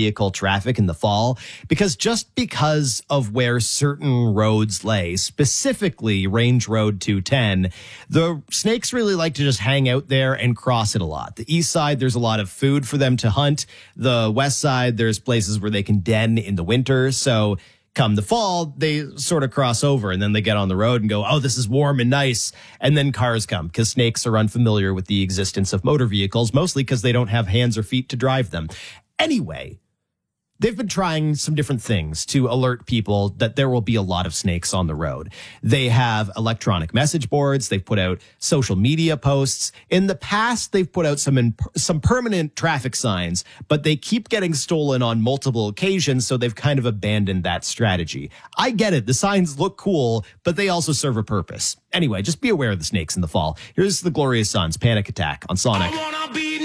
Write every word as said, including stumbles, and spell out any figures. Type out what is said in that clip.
vehicle traffic in the fall, because just because of where certain roads lay, specifically Range Road two ten, the snakes really like to just hang out there and cross it a lot. The east side, there's a lot of food for them to hunt. The west side, there's places where they can den in the winter. So come the fall, they sort of cross over and then they get on the road and go, oh, this is warm and nice. And then cars come because snakes are unfamiliar with the existence of motor vehicles, mostly because they don't have hands or feet to drive them. Anyway, they've been trying some different things to alert people that there will be a lot of snakes on the road. They have electronic message boards. They've put out social media posts. In the past, they've put out some in, some permanent traffic signs, but they keep getting stolen on multiple occasions, so they've kind of abandoned that strategy. I get it. The signs look cool, but they also serve a purpose. Anyway, just be aware of the snakes in the fall. Here's the Glorious Sons, Panic Attack on Sonic.